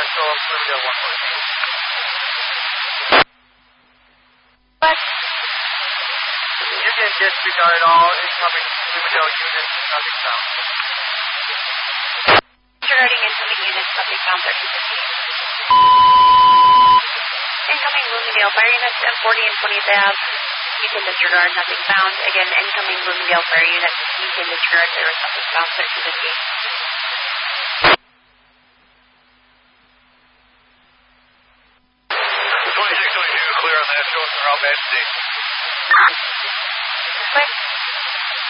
Nashville, Bloomingdale 114. What? You can disregard all incoming Bloomingdale units, nothing found. Disregarding incoming units, nothing found 1350. Incoming Bloomingdale fire units, M40 and 20th Ave. You can disregard, nothing found. Again, incoming Bloomingdale fire units, you can disregard, there was nothing found 1350. 2622, clear on Nashville, around Bad State. Quick.